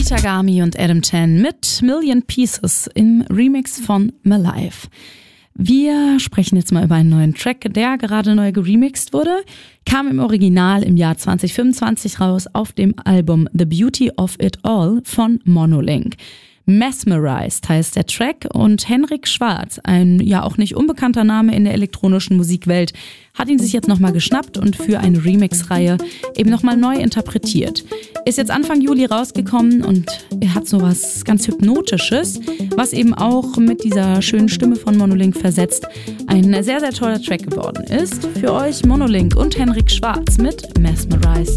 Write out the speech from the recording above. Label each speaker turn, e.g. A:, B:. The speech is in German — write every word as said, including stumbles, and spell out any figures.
A: Itagami und Adam Chan mit Million Pieces im Remix von Malive. Wir sprechen jetzt mal über einen neuen Track, der gerade neu geremixed wurde. Kam im Original im Jahr zwanzig fünfundzwanzig raus auf dem Album The Beauty of It All von Monolink. Mesmerized heißt der Track und Henrik Schwarz, ein ja auch nicht unbekannter Name in der elektronischen Musikwelt, hat ihn sich jetzt nochmal geschnappt und für eine Remix-Reihe eben nochmal neu interpretiert. Ist jetzt Anfang Juli rausgekommen und er hat so was ganz Hypnotisches, was eben auch mit dieser schönen Stimme von Monolink versetzt ein sehr, sehr toller Track geworden ist. Für euch Monolink und Henrik Schwarz mit Mesmerized.